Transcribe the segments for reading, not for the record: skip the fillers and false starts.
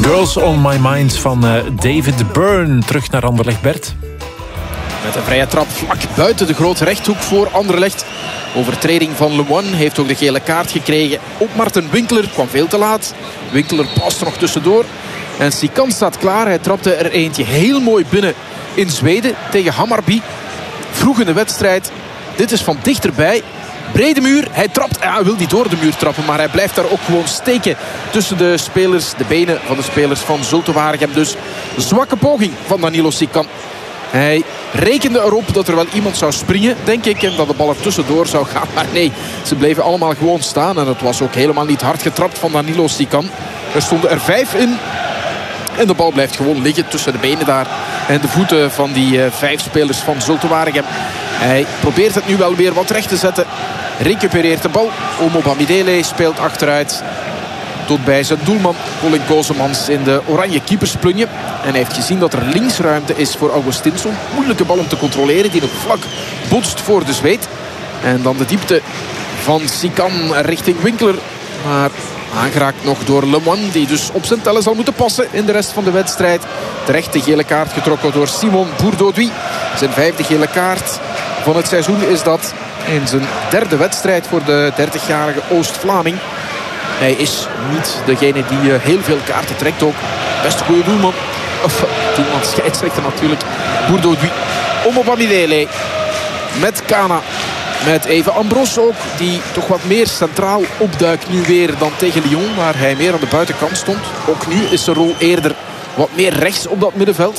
Girls on My Mind van David Byrne. Terug naar Anderlecht, Bert. Met een vrije trap vlak buiten de grote rechthoek voor Anderlecht. Overtreding van Lemoine, heeft ook de gele kaart gekregen op Marten Winkler. Kwam veel te laat. Winkler past er nog tussendoor. En Sikan staat klaar. Hij trapte er eentje heel mooi binnen in Zweden tegen Hammarby. Vroeg in de wedstrijd. Dit is van dichterbij. Brede muur, hij trapt, hij wil niet door de muur trappen, maar hij blijft daar ook gewoon steken tussen de spelers, de benen van de spelers van Zulte Waregem. Dus zwakke poging van Danilo Sikan. Hij rekende erop dat er wel iemand zou springen, denk ik, en dat de bal er tussendoor zou gaan. Maar nee, ze bleven allemaal gewoon staan en het was ook helemaal niet hard getrapt van Danilo Sikan. Er stonden er 5 in. En de bal blijft gewoon liggen tussen de benen daar. En de voeten van die 5 spelers van Zulte Waregem. Hij probeert het nu wel weer wat recht te zetten. Recupereert de bal. Omo Bamidele speelt achteruit. Tot bij zijn doelman Colin Kozemans in de oranje keepersplunje. En hij heeft gezien dat er links ruimte is voor Augustinsson. Moeilijke bal om te controleren. Die nog vlak botst voor de Zweed. En dan de diepte van Sikan richting Winkler. Maar aangeraakt nog door Lemoine, die dus op zijn tellen zal moeten passen in de rest van de wedstrijd. Terecht de gele kaart getrokken door Simon Bourdouduy. Zijn 5e gele kaart van het seizoen is dat. In zijn 3e wedstrijd voor de 30-jarige Oost-Vlaming. Hij is niet degene die heel veel kaarten trekt ook. Best goede doelman. Of doelman, scheidsrechter natuurlijk. Bourdouduy. Omo Bamidele. Met Kana. Met even Ambros ook, die toch wat meer centraal opduikt nu weer dan tegen Lyon, waar hij meer aan de buitenkant stond. Ook nu is zijn rol eerder wat meer rechts op dat middenveld.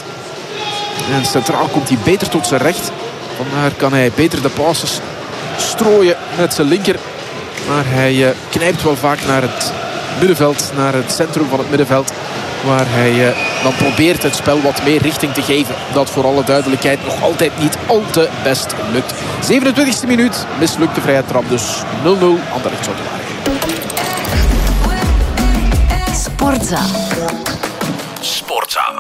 En centraal komt hij beter tot zijn recht. Vandaar kan hij beter de passes strooien met zijn linker. Maar hij knijpt wel vaak naar het middenveld, naar het centrum van het middenveld. Waar hij dan probeert het spel wat meer richting te geven. Dat voor alle duidelijkheid nog altijd niet al te best lukt. 27e minuut, mislukte vrije trap dus 0-0. Anderlecht Zulte Waregem. Sportza. Sportza.